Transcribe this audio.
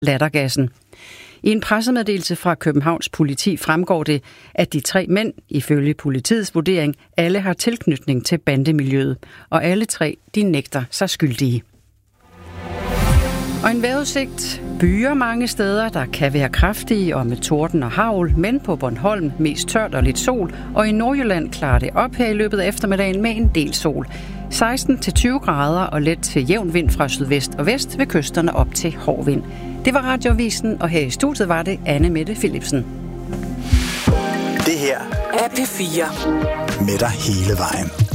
lattergassen. I en pressemeddelelse fra Københavns politi fremgår det, at de 3 mænd, ifølge politiets vurdering, alle har tilknytning til bandemiljøet, og alle 3 de nægter sig skyldige. Og en vejrudsigt. Byer mange steder, der kan være kraftige og med torden og hagl, men på Bornholm mest tørt og lidt sol, og i Nordjylland klarer det op her i løbet af eftermiddagen med en del sol. 16-20 grader og let til jævn vind fra sydvest og vest ved kysterne op til hård vind. Det var Radioavisen, og her i studiet var det Anne Mette Philipsen. Det her er P4. Med dig hele vejen.